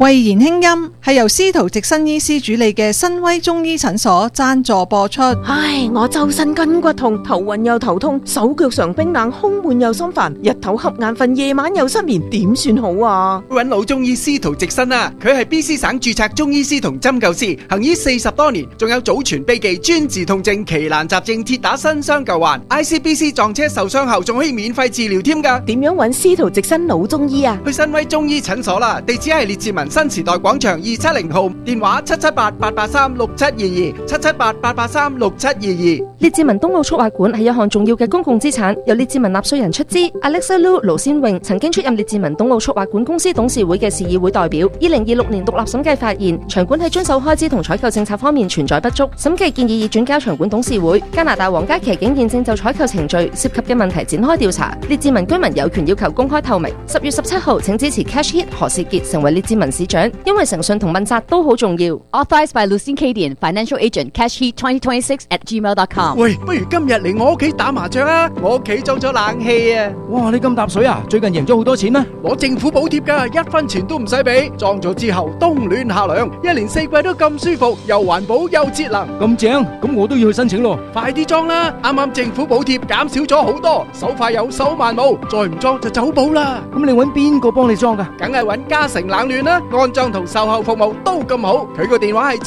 慧言輕音係由司徒直新醫師主理嘅新威中醫診所贊助播出。 唉，我周身筋骨痛，頭暈又頭痛，手腳常冰冷，胸悶又心煩，日頭瞌眼瞓，夜晚又失眠，點算好啊？ 揾老中醫司徒直新啊，佢係 BC 省註冊中醫師同針灸師，行醫40多年，仲有祖傳秘技專治痛症、奇難雜症，鐵打新傷舊患。ICBC 撞車受傷後仲可以免費治療添㗎。 點樣揾司徒直新老中醫啊？ 去新威中醫診所啦，地址係列治文新時代廣場270號，電話778-883-6722，778-883-6722。 列治文東路速畫館係一項重要嘅公共資產，由列治文納稅人出資。Alexa Lu、盧先榮曾經出任列治文東路速畫館公司董事會嘅市議會代表。2026年獨立審計發現，場館喺遵守開支同採購政策方面存在不足，審計建議已轉交場館董事會。加拿大皇家騎警現正就採購程序涉及嘅問題展開調查。列治文居民有權要求公開透明。10月17號請支持 Cash Hit 何士傑成為列治文市長，因為誠信同問責都好重要。 Authorized by Lucien Cadian, Financial Agent, cashheat2026@gmail.com。 喂，不如今日嚟我屋企打麻雀啊！我屋企裝咗冷氣啊！ 哇，你咁搭水啊？最近贏咗好多錢咩？ 攞政府補貼㗎，1分錢都唔使俾。裝咗之後冬暖夏涼，1年4季都咁舒服，又環保又節能。 咁正，咁我都要去申請咯。 快啲裝啦！啱啱政府補貼減少咗好多，手快有手慢冇，再唔裝就走寶啦。 咁你揾邊個幫你裝㗎？ 梗係揾嘉誠冷暖啦，安裝同售後服務都咁好。佢個電話係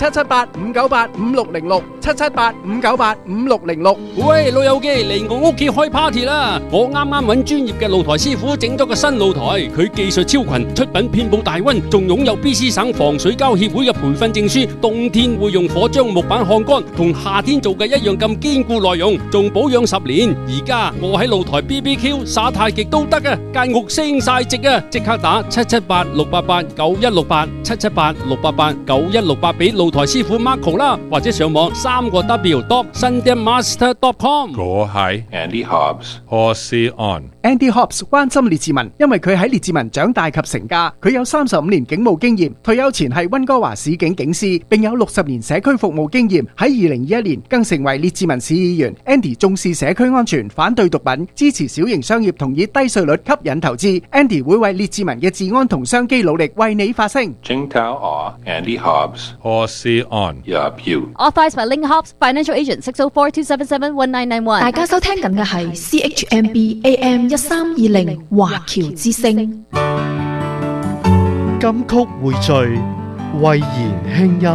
778-598-5606，778-598-5606。 喂，老友記，嚟我屋企開 party 啦！我啱啱揾專業嘅露台師傅整咗個新露台，佢技術超群，出品遍佈大溫，仲擁有 BC 省防水膠協會嘅培訓證書。冬天會用火將木板烘乾，同夏天做嘅一樣咁堅固耐用，仲保養10年。而家我喺露台 BBQ 耍太極都得啊，間屋升晒值啊！即刻打778-688-9168 778-688-9168俾露台師傅 Marco 啦，或者上網3w.sundammaster.com。 我係 Andy Hobbs， 何士安。 Andy Hobbs 關心列治文，因為佢喺列治文長大及成家，佢有35年警務經驗，退休前係溫哥華市警警司，並有60年社區服務經驗。喺2021年更成為列治文市議員。Andy 重視社區安全，反對毒品，支持小型商業同以低稅率吸引投資。Andy 會為列治文嘅治安同商機努力，為你發聲。 Andy Hobbs， 何士安。 Authorized by Ling Hobbs, Financial Agent 604-277-1991。 大家收聽緊嘅係 CHMB AM 1320華僑之聲。 金曲匯聚，慧言輕音。